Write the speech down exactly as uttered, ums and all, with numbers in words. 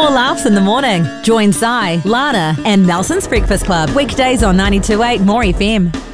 More laughs in the morning. Join Si, Lana, and Nelson's Breakfast Club weekdays on ninety-two point eight More F M.